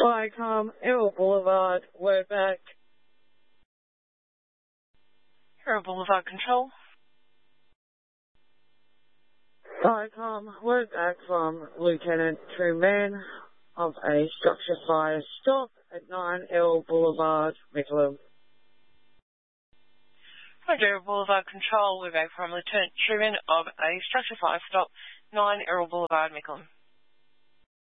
Viacom, Errol Boulevard, Wordback. Errol Boulevard Control. Viacom, Wordback from Lieutenant Truman of a structure fire stop at 9 Errol Boulevard, Mickleham. Errol Boulevard Control, we're back from Lieutenant Truman of a structure fire stop, 9 Errol Boulevard, Mickleham.